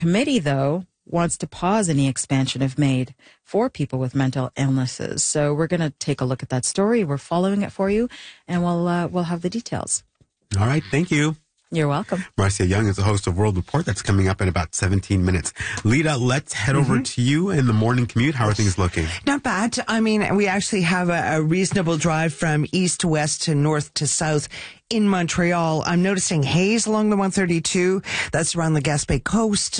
committee, though, wants to pause any expansion of MAID for people with mental illnesses. So we're going to take a look at that story. We're following it for you, and we'll have the details. All right. Thank you. You're welcome. Marcia Young is the host of World Report. That's coming up in about 17 minutes. Lita, let's head over to you in the morning commute. How are things looking? Not bad. I mean, we actually have a reasonable drive from east to west to north to south in Montreal. I'm noticing haze along the 132. That's around the Gaspé coast.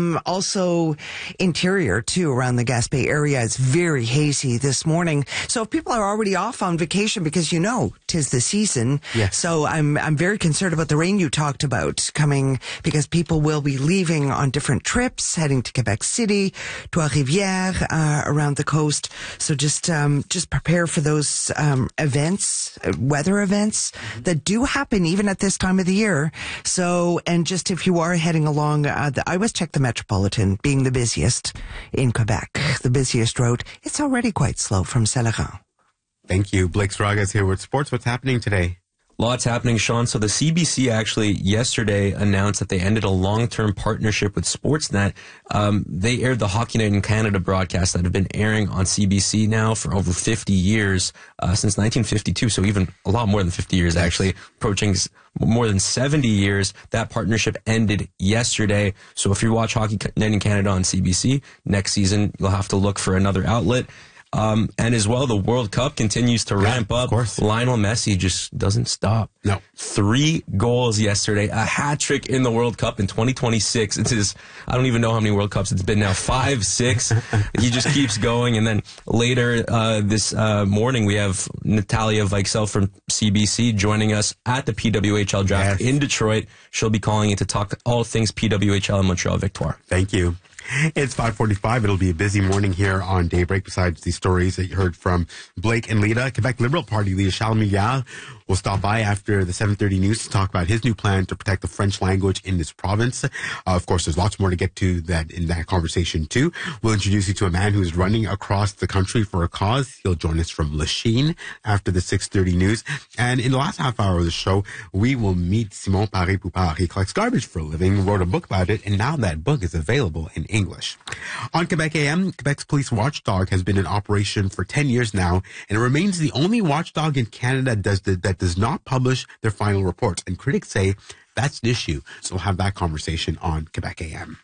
Also interior too, around the Gaspé area. It's very hazy this morning. So if people are already off on vacation, because you know, 'tis the season. Yes. So I'm very concerned about the rain you talked about coming, because people will be leaving on different trips, heading to Quebec City, Trois-Rivières, around the coast. So just prepare for those, events, weather events that do happen even at this time of the year. So, and just if you are heading along, I always check the Metropolitan, being the busiest in Quebec, the busiest road. It's already quite slow from Saint-Laurent. Thank you. Blake Sraga is here with sports. What's happening today? Lots happening, Sean. So the CBC actually yesterday announced that they ended a long-term partnership with Sportsnet. They aired the Hockey Night in Canada broadcast that have been airing on CBC now for over 50 years, since 1952. So even a lot more than 50 years, actually, approaching more than 70 years. That partnership ended yesterday. So if you watch Hockey Night in Canada on CBC, next season you'll have to look for another outlet. And as well, the World Cup continues to ramp up. Of course. Lionel Messi just doesn't stop. No. 3 goals yesterday, a hat trick in the World Cup in 2026. It's his, I don't even know how many World Cups it's been now, 5, 6. He just keeps going. And then later this morning, we have Natalia Weichsel from CBC joining us at the PWHL draft in Detroit. She'll be calling in to talk all things PWHL and Montreal Victoire. Thank you. It's 5:45. It'll be a busy morning here on Daybreak. Besides the stories that you heard from Blake and Lita, Quebec Liberal Party leader Charles Milliard will stop by after the 7:30 news to talk about his new plan to protect the French language in this province. Of course, there's lots more to get to that in that conversation too. We'll introduce you to a man who's running across the country for a cause. He'll join us from Lachine after the 6:30 news. And in the last half hour of the show, we will meet Simon Paré-Poupard. He collects garbage for a living, wrote a book about it, and now that book is available in English. On Quebec AM, Quebec's police watchdog has been in operation for 10 years now, and it remains the only watchdog in Canada that does not publish their final reports. And critics say that's an issue. So we'll have that conversation on Quebec AM.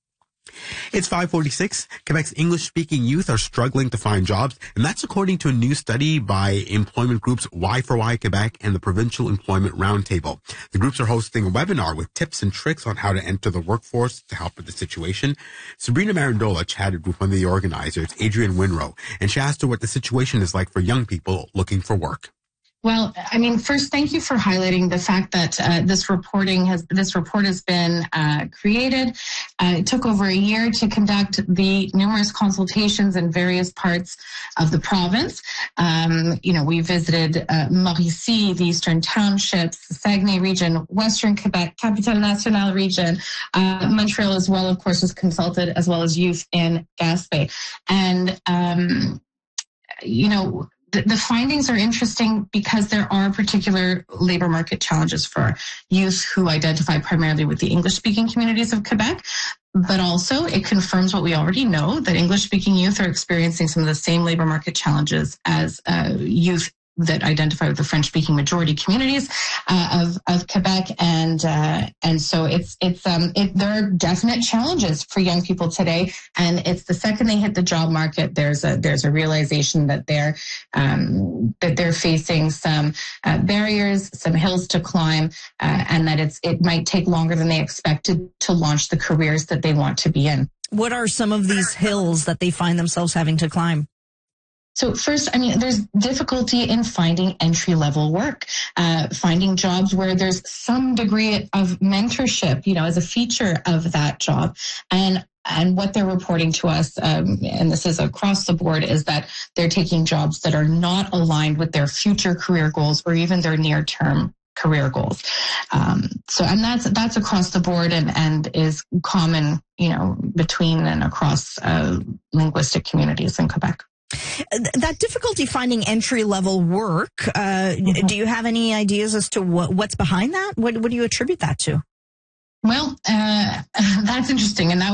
It's 5:46. Quebec's English-speaking youth are struggling to find jobs, and that's according to a new study by employment groups Y4Y Quebec and the Provincial Employment Roundtable. The groups are hosting a webinar with tips and tricks on how to enter the workforce to help with the situation. Sabrina Marandola chatted with one of the organizers, Adrienne Winrow, and she asked her what the situation is like for young people looking for work. Well, I mean, first, thank you for highlighting the fact that this report has been created. It took over a year to conduct the numerous consultations in various parts of the province. We visited Mauricie, the Eastern Townships, the Saguenay region, Western Quebec, Capitale Nationale region, Montreal as well, of course, was consulted, as well as youth in Gaspé. And, the findings are interesting because there are particular labor market challenges for youth who identify primarily with the English-speaking communities of Quebec. But also it confirms what we already know, that English-speaking youth are experiencing some of the same labor market challenges as youth that identify with the French-speaking majority communities of Quebec, and so there are definite challenges for young people today, and it's the second they hit the job market, there's a realization that they're facing some barriers, some hills to climb, and that it might take longer than they expected to launch the careers that they want to be in. What are some of these hills that they find themselves having to climb? So first, there's difficulty in finding entry-level work, finding jobs where there's some degree of mentorship, as a feature of that job. And what they're reporting to us, and this is across the board, is that they're taking jobs that are not aligned with their future career goals or even their near-term career goals. And that's across the board and is common, between and across linguistic communities in Quebec. That difficulty finding entry-level work, do you have any ideas as to what's behind that? What do you attribute that to? Well, that's interesting. And that